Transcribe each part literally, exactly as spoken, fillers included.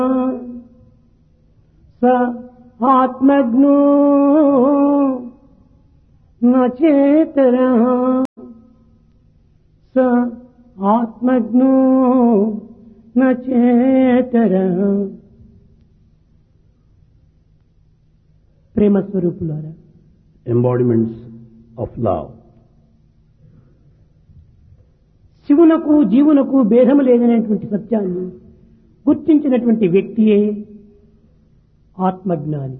స ఆత్మజ్ఞో నచేతరః స ఆత్మజ్ఞో నచేతరః. ప్రేమ స్వరూపులారా, embodiments of love. శివునకు జీవునకు భేదము లేదనేటువంటి సత్యాన్ని గుర్తించినటువంటి వ్యక్తియే ఆత్మజ్ఞాని.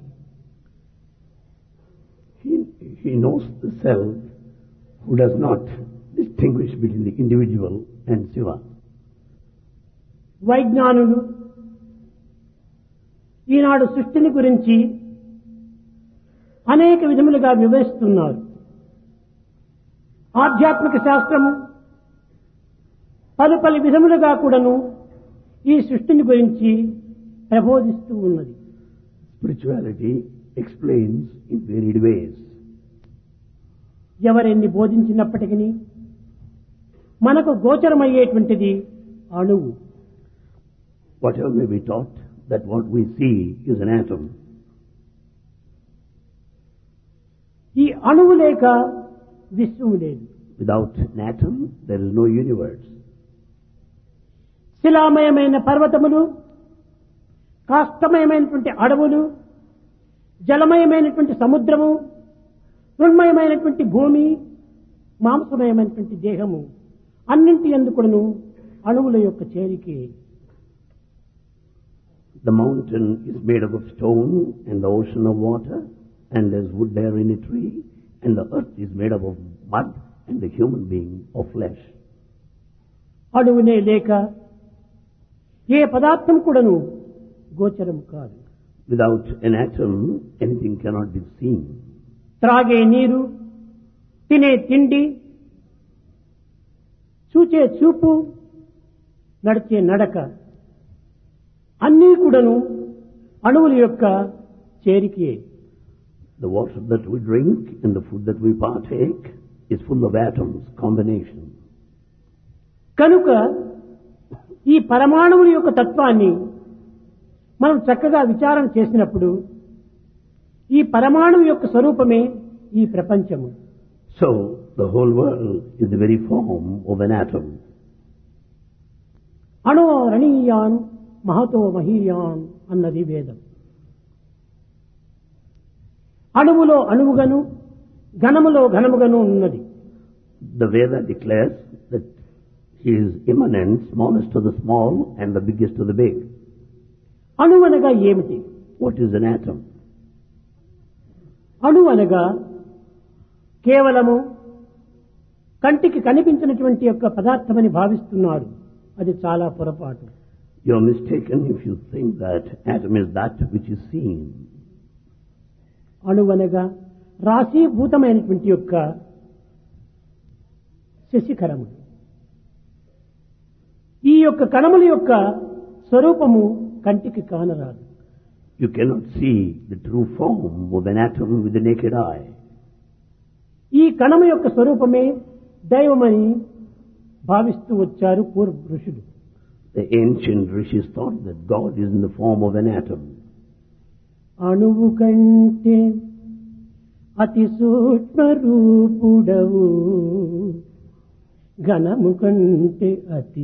He, he knows the self who does not distinguish between the individual and Shiva. వైజ్ఞానులు ఈనాడు సృష్టిని గురించి అనేక విధములుగా వివరిస్తున్నారు. ఆధ్యాత్మిక శాస్త్రము పలు పలు విధములుగా కూడాను ఈ సృష్టిని గురించి ప్రబోధిస్తూ ఉన్నది. Spirituality explains in varied ways. ఎవరెన్ని బోధించినప్పటికీ మనకు గోచరమయ్యేటువంటిది అణువు. Whatever may be taught, that what we see is an atom. ఈ అణువు లేక విశ్వము లేదు. Without an atom, there is no universe. శిలామయమైన పర్వతములు, కాష్టమయమైనటువంటి అడవులు, జలమయమైనటువంటి సముద్రము, మృణ్మయమైనటువంటి భూమి, మాంసమయమైనటువంటి దేహము అన్నింటి యందుకును అణువుల యొక్క చేరికే. The mountain is made up of stone and the ocean of water, and there's wood there in a tree, and the earth is made up of mud and the human being of flesh. అణువునే లేక ఏ పదార్థం కూడాను గోచరం కాదు. Without an atom, anything cannot be seen. త్రాగే నీరు, తినే తిండి, చూచే చూపు, నడిచే నడక అన్నీ కూడాను అణువుల యొక్క చేరికే. The water that we drink and the food that we partake is full of atoms, combination. కనుక ఈ పరమాణువుల యొక్క తత్వాన్ని మనం చక్కగా విచారణ చేసినప్పుడు ఈ పరమాణువు యొక్క స్వరూపమే ఈ ప్రపంచము. So, the whole world is the very form of an atom. అణో రణీయాన్ Mahato మహీయాన్ అన్నది వేదం. అణువులో అణువుగను, ఘనములో ఘనముగను ఉన్నది. The Veda declares that he is immanent, smallest of the small and the biggest of the big. అణువు అనగా ఏమిటి? What is an atom? అణువు అనగా కేవలము కంటికి కనిపించినటువంటి యొక్క పదార్థమని భావిస్తున్నారు. అది చాలా పొరపాటు. You are mistaken if you think that atom is that which is seen. అణువు అనగా రాశీభూతమైనటువంటి యొక్క శశిఖరము. ఈ యొక్క కణముల యొక్క స్వరూపము కంటికి కానరాదు. You cannot see the true form of an atom with the naked eye. ఈ కణము యొక్క స్వరూపమే దైవమని భావిస్తూ వచ్చారు పూర్వ ఋషులు. The ancient rishis thought that God is in the form of an atom. అణువు కంటే అతి సూక్ష్మ రూపుడవు, ఘనము కంటే అతి